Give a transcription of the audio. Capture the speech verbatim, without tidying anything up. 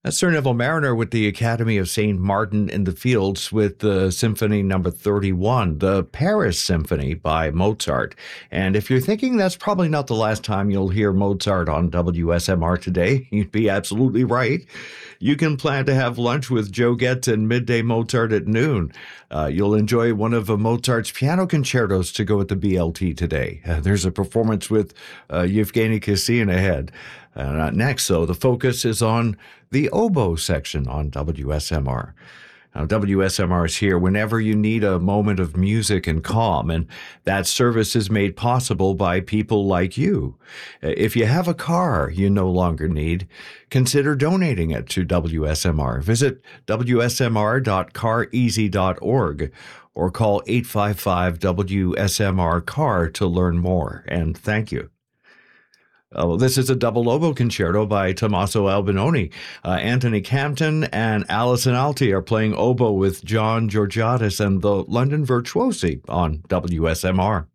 That's Sir Neville Mariner with the Academy of Saint Martin in the Fields with the Symphony Number thirty-one, the Paris Symphony by Mozart. And if you're thinking that's probably not the last time you'll hear Mozart on W S M R today, you'd be absolutely right. You can plan to have lunch with Joe Getz and Midday Mozart at noon. Uh, you'll enjoy one of uh, Mozart's piano concertos to go at the B L T today. Uh, there's a performance with uh, Yevgeny Kissin ahead. Uh, next, though, the focus is on the oboe section on W S M R. Now, W S M R is here whenever you need a moment of music and calm, and that service is made possible by people like you. If you have a car you no longer need, consider donating it to W S M R. Visit W S M R dot car easy dot org or call eight five five W S M R C A R to learn more, and thank you. Oh, this is a double oboe concerto by Tommaso Albinoni. Uh, Anthony Campton and Alison Alty are playing oboe with John Georgiadis and the London Virtuosi on W S M R.